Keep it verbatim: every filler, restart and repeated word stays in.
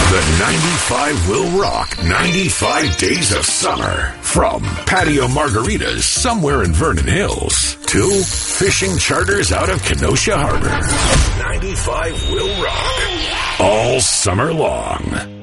The ninety-five will rock ninety-five days of summer. From patio margaritas somewhere in Vernon Hills to fishing charters out of Kenosha Harbor. ninety-five will rock all summer long.